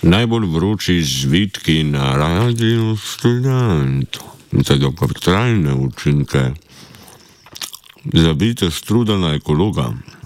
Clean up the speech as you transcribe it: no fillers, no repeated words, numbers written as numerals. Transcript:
Najbolj vroči zvitki na Radiu Študent za dolgotrajne učinke. Zabijte struda na ekologa.